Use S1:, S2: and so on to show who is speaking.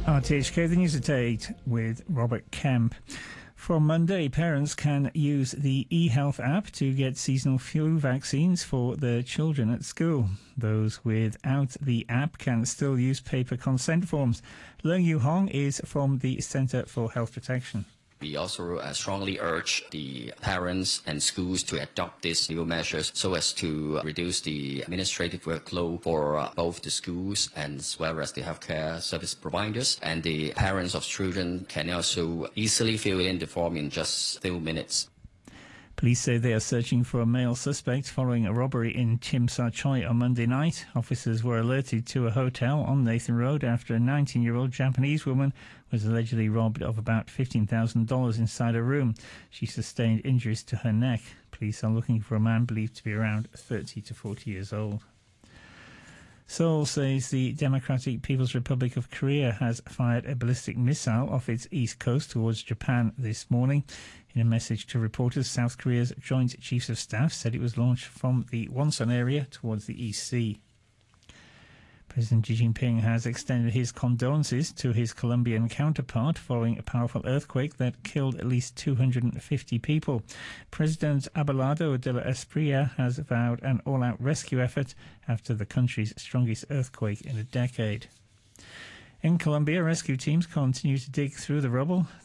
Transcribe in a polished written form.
S1: RTHK, the news at 8 with Robert Kemp. From Monday, parents can use the eHealth app to get seasonal flu vaccines for their children at school. Those without the app can still use paper consent forms. Leung Yu Hong is from the Centre for Health Protection.
S2: We also strongly urge the parents and schools to adopt these new measures so as to reduce the administrative workload for both the schools as well as the healthcare service providers. And the parents of children can also easily fill in the form in just a few minutes.
S1: Police say they are searching for a male suspect following a robbery in Tsim Sha Tsui on Monday night. Officers were alerted to a hotel on Nathan Road after a 19-year-old Japanese woman was allegedly robbed of about $15,000 inside a room. She sustained injuries to her neck. Police are looking for a man believed to be around 30 to 40 years old. Seoul says the Democratic People's Republic of Korea has fired a ballistic missile off its east coast towards Japan this morning. In a message to reporters, South Korea's Joint Chiefs of Staff said it was launched from the Wonsan area towards the East Sea. President Xi Jinping has extended his condolences to his Colombian counterpart following a powerful earthquake that killed at least 250 people. President Abelardo de la Espriella has vowed an all-out rescue effort after the country's strongest earthquake in a decade. In Colombia, rescue teams continue to dig through the rubble.